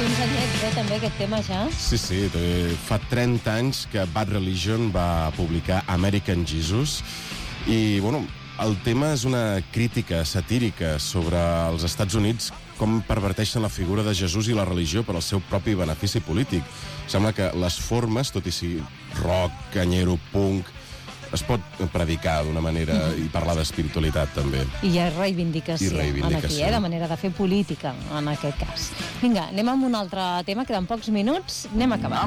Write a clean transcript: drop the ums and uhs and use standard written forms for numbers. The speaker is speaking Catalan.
uns anyets, també, aquest tema, ja. Sí, fa 30 anys que Bad Religion va publicar American Jesus i, bueno, el tema és una crítica satírica sobre els Estats Units, com perverteixen la figura de Jesús i la religió per al seu propi benefici polític. Sembla que les formes, tot i sigui rock, canyero, punk, es pot predicar d'una manera i parlar d'espiritualitat, també. I hi ha reivindicació, aquí, de manera de fer política, en aquest cas. Vinga, anem amb un altre tema, queden pocs minuts, anem acabant.